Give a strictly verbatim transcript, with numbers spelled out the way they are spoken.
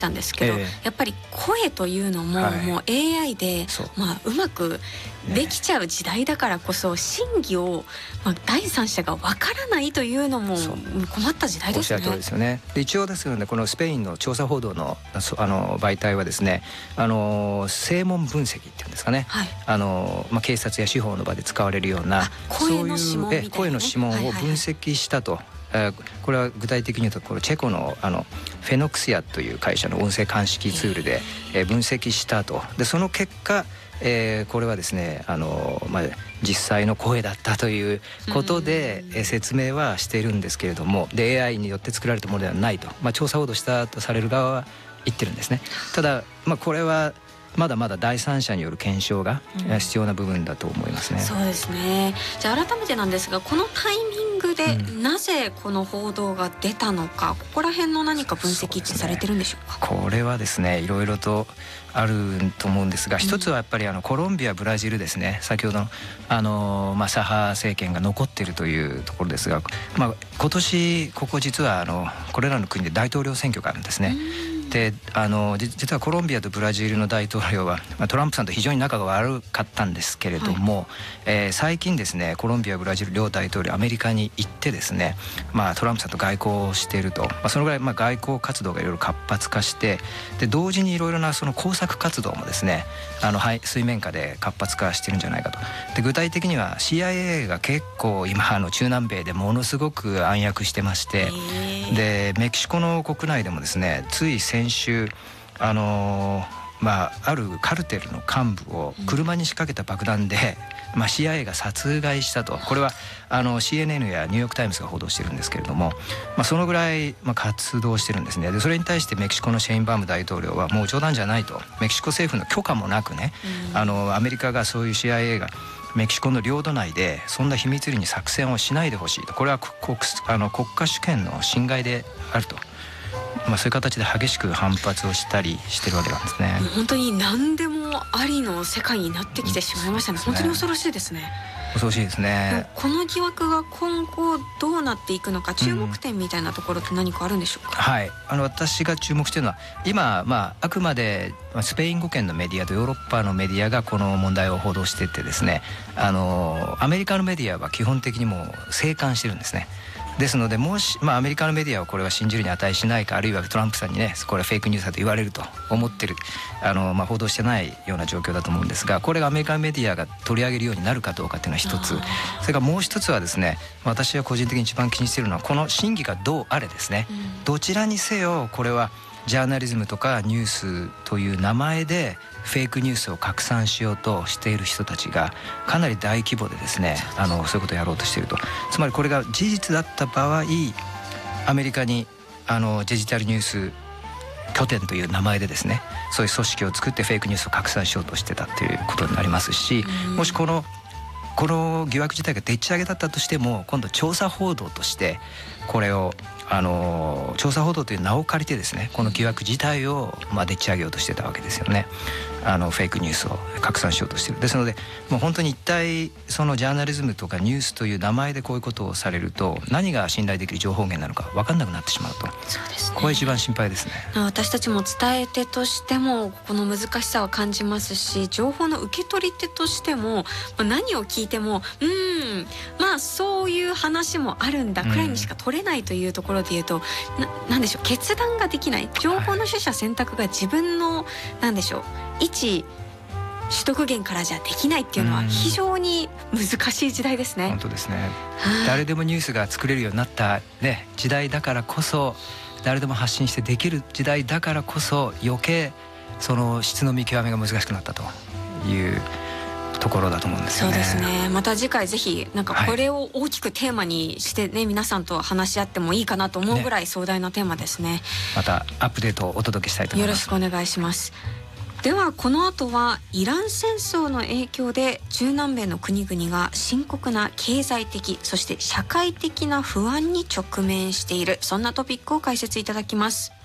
たんですけど、えー、やっぱり声というのも、はい、もう エーアイ でう、まあ、うまくできちゃう時代だからこそ、ね、真偽を、まあ、第三者がわからないというのも困った時代ですね。 おっしゃる通りですよね。で一応ですよね、このスペインの調査報道 の, あの媒体はですね、あの声紋分析っていうんですかね、はい、あのまあ、警察や司法の場で使われるような声の指紋みたいな、ね、 声の指紋を分析したと、はいはいはい、これは具体的に言うとこのチェコ の, あのフェノクシアという会社の音声鑑識ツールで分析したと。でその結果、えー、これはですね、あの、まあ、実際の声だったということで、えー、説明はしているんですけれども、で エーアイ によって作られたものではないと、まあ、調査報道したとされる側は言ってるんですね。ただ、まあ、これはまだまだ第三者による検証が必要な部分だと思いますね、 うん、そうですね。じゃあ改めてなんですが、このタイミングでなぜこの報道が出たのか、うん、ここら辺の何か分析ってされてるんでしょうか。 そうですね、これはですね、いろいろとあると思うんですが、一つはやっぱりあのコロンビア、ブラジルですね、先ほどの、あの、まあ、左派政権が残っているというところですが、まあ、今年ここ実はあのこれらの国で大統領選挙があるんですね。であの実はコロンビアとブラジルの大統領は、まあ、トランプさんと非常に仲が悪かったんですけれども、はい、えー、最近ですね、コロンビア、ブラジル両大統領アメリカに行ってですね、まあ、トランプさんと外交をしていると、まあ、そのぐらいまあ外交活動がいろいろ活発化して、で同時にいろいろなその工作活動もですね、あの水面下で活発化してるんじゃないかと。で具体的には シーアイエー が結構今あの中南米でものすごく暗躍してまして、でメキシコの国内でもですね、つい先週あのーまあ、あるカルテルの幹部を車に仕掛けた爆弾で、まあ、シーアイエー が殺害したと。これはあの シーエヌエヌ やニューヨークタイムズが報道してるんですけれども、まあ、そのぐらいまあ活動してるんですね。でそれに対してメキシコのシェインバーム大統領はもう冗談じゃないと、メキシコ政府の許可もなくね、あのアメリカがそういう シーアイエー がメキシコの領土内でそんな秘密裏に作戦をしないでほしいと、これは 国, あの国家主権の侵害であると、まあ、そういう形で激しく反発をしたりしてるわけなんですね。 本当に何でもありの世界になってきてしまいましたね。本当に恐ろしいですね。 恐ろしいですね。 この疑惑が今後どうなっていくのか、注目点みたいなところって何かあるんでしょうか。 うん、はい、あの私が注目しているのは今、まあ、あくまでスペイン語圏のメディアとヨーロッパのメディアがこの問題を報道していてですね、あのアメリカのメディアは基本的にもう静観してるんですね。ですので、もし、まあ、アメリカのメディアはこれは信じるに値しないか、あるいはトランプさんにね、これはフェイクニュースだと言われると思ってる、あの、まあ、報道してないような状況だと思うんですが、これがアメリカのメディアが取り上げるようになるかどうかっていうのは一つ。それからもう一つはですね、私は個人的に一番気にしているのはこの真偽がどうあれですね、うん、どちらにせよこれはジャーナリズムとかニュースという名前でフェイクニュースを拡散しようとしている人たちがかなり大規模でですね、あのそういうことをやろうとしていると。つまりこれが事実だった場合、アメリカにあのデジタルニュース拠点という名前でですね、そういう組織を作ってフェイクニュースを拡散しようとしてたということになりますし、もしこのこの疑惑自体がでっち上げだったとしても、今度調査報道としてこれをあの調査報道という名を借りてですね、この疑惑自体をまあでっち上げようとしてたわけですよね。あのフェイクニュースを拡散しようとしている。ですのでもう本当に一体そのジャーナリズムとかニュースという名前でこういうことをされると、何が信頼できる情報源なのか分かんなくなってしまうと。 そうですね、 これが一番心配ですね。 私たちも伝え手としてもこの難しさは感じますし、情報の受け取り手としても何を聞いてもうーんまあそういう話もあるんだくらいにしか取れないというところで言うと、な, なんでしょう決断ができない、情報の取捨選択が自分のなんでしょう一取得源からじゃできないっていうのは非常に難しい時代ですね。 本当ですね。誰でもニュースが作れるようになった、ね、時代だからこそ、誰でも発信してできる時代だからこそ、余計その質の見極めが難しくなったというところだと思うんですよね。 そうですね。また次回ぜひなんかこれを大きくテーマにしてね、はい、皆さんと話し合ってもいいかなと思うぐらい壮大なテーマですね。ね、 またアップデートをお届けしたいと思います。 よろしくお願いします。ではこの後はイラン戦争の影響で中南米の国々が深刻な経済的そして社会的な不安に直面している、そんなトピックを解説いただきます。